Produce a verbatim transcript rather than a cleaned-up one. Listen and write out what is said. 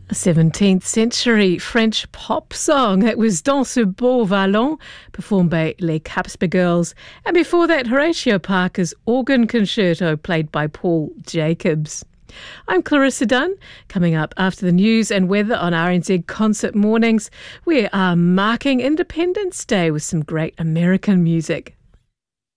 A seventeenth century French pop song. It was Dans ce beau vallon, performed by Les Capsper Girls. And before that, Horatio Parker's organ concerto, played by Paul Jacobs. I'm Clarissa Dunn. Coming up after the news and weather on R N Z Concert Mornings, we are marking Independence Day with some great American music.